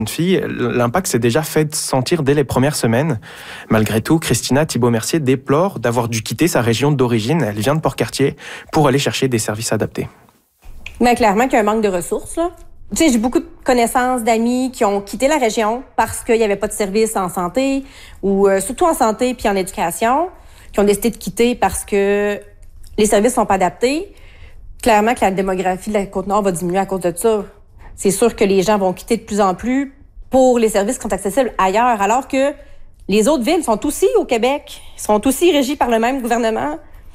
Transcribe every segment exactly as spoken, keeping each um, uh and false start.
fille, l'impact s'est déjà fait sentir dès les premières semaines. Malgré tout, Christina Thibault-Mercier déplore d'avoir dû quitter sa région d'origine, elle vient de Port-Cartier, pour aller chercher des services adaptés. Mais clairement qu'il y a un manque de ressources, là. Tu sais, j'ai beaucoup de connaissances, d'amis qui ont quitté la région parce qu'il n'y avait pas de services en santé, ou euh, surtout en santé puis en éducation, qui ont décidé de quitter parce que les services sont pas adaptés. Clairement que la démographie de la Côte-Nord va diminuer à cause de ça. C'est sûr que les gens vont quitter de plus en plus pour les services qui sont accessibles ailleurs, alors que les autres villes sont aussi au Québec, sont aussi régies par le même gouvernement,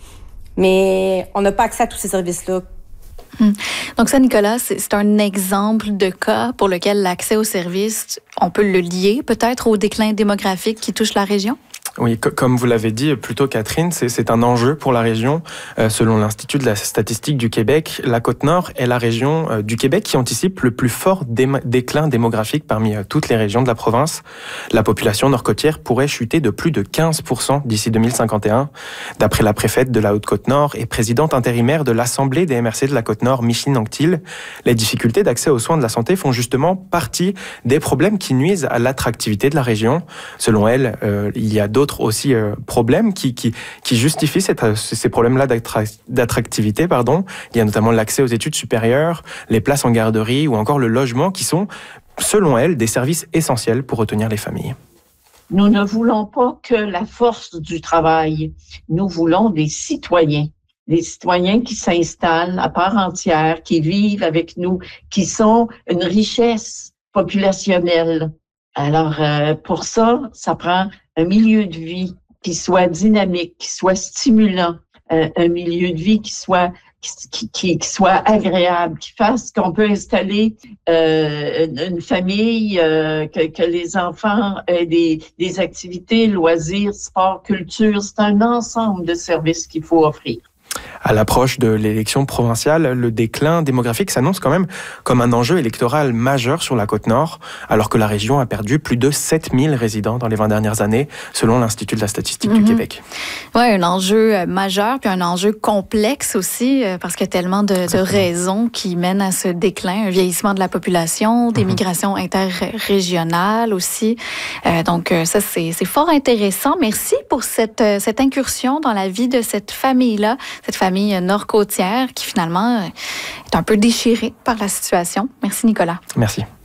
mais on n'a pas accès à tous ces services-là. Hum. Donc ça, Nicolas, c'est, c'est un exemple de cas pour lequel l'accès aux services, on peut le lier peut-être au déclin démographique qui touche la région? Oui, comme vous l'avez dit plus tôt, Catherine, c'est, c'est un enjeu pour la région. Euh, selon l'Institut de la statistique du Québec, la Côte-Nord est la région euh, du Québec qui anticipe le plus fort dé- déclin démographique parmi euh, toutes les régions de la province. La population nord-côtière pourrait chuter de plus de quinze pour cent d'ici deux mille cinquante et un. D'après la préfète de la Haute-Côte-Nord et présidente intérimaire de l'Assemblée des M R C de la Côte-Nord, Micheline Anctil, les difficultés d'accès aux soins de la santé font justement partie des problèmes qui nuisent à l'attractivité de la région. Selon elle, euh, il y a d'autres aussi euh, problèmes qui, qui, qui justifient cette, ces problèmes-là d'attra- d'attractivité. Pardon. Il y a notamment l'accès aux études supérieures, les places en garderie ou encore le logement qui sont, selon elle, des services essentiels pour retenir les familles. Nous ne voulons pas que la force du travail. Nous voulons des citoyens. Des citoyens qui s'installent à part entière, qui vivent avec nous, qui sont une richesse populationnelle. Alors, euh, pour ça, ça prend un milieu de vie qui soit dynamique, qui soit stimulant, euh, un milieu de vie qui soit qui, qui, qui soit agréable, qui fasse qu'on peut installer euh, une, une famille, euh, que, que les enfants aient des, des activités, loisirs, sport, culture. C'est un ensemble de services qu'il faut offrir. À l'approche de l'élection provinciale, le déclin démographique s'annonce quand même comme un enjeu électoral majeur sur la Côte-Nord, alors que la région a perdu plus de sept mille résidents dans les vingt dernières années, selon l'Institut de la statistique mm-hmm. du Québec. Oui, un enjeu majeur, puis un enjeu complexe aussi, parce qu'il y a tellement de, de raisons qui mènent à ce déclin, un vieillissement de la population, des mm-hmm. migrations interrégionales aussi. Euh, donc ça, c'est, c'est fort intéressant. Merci pour cette, cette incursion dans la vie de cette famille-là, cette famille nord-côtière qui finalement est un peu déchirée par la situation. Merci Nicolas. Merci.